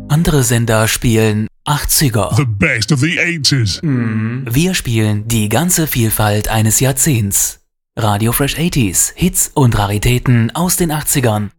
Andere Sender spielen 80er. The best of the 80s. Wir spielen die ganze Vielfalt eines Jahrzehnts. Radio Fresh 80s, Hits und Raritäten aus den 80ern.